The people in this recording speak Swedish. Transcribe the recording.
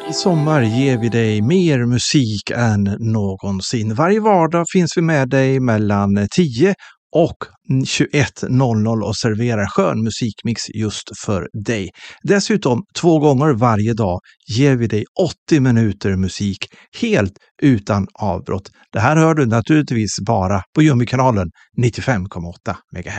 I sommar ger vi dig mer musik än någonsin. Varje vardag finns vi med dig mellan 10 och 21.00 och serverar skön musikmix just för dig. Dessutom 2 gånger varje dag ger vi dig 80 minuter musik helt utan avbrott. Det här hör du naturligtvis bara på Jummikanalen 95,8 MHz.